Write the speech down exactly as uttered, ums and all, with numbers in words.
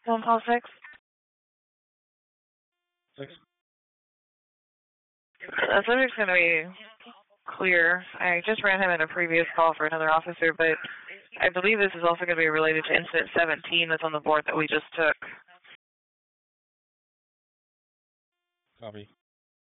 One call six. Six. The subject's going to be clear. I just ran him in a previous call for another officer, but I believe this is also going to be related to incident seventeen that's on the board that we just took. Copy.